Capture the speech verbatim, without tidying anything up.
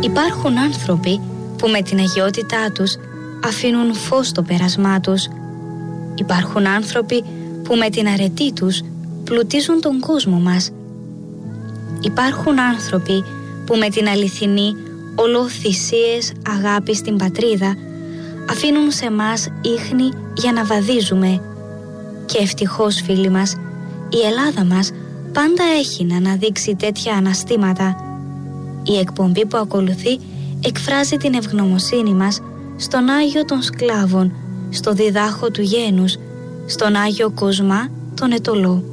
Υπάρχουν άνθρωποι που με την αγιότητά τους αφήνουν φως στο πέρασμά τους. Υπάρχουν άνθρωποι που με την αρετή τους πλουτίζουν τον κόσμο μας. Υπάρχουν άνθρωποι που με την αληθινή ολοθυσίες αγάπη στην πατρίδα αφήνουν σε μας ίχνη για να βαδίζουμε. Και ευτυχώς, φίλοι μας, η Ελλάδα μας πάντα έχει να αναδείξει τέτοια αναστήματα. Η εκπομπή που ακολουθεί εκφράζει την ευγνωμοσύνη μας στον Άγιο των Σκλάβων, στο διδάχο του γένους, στον Άγιο Κοσμά τον Ετωλό.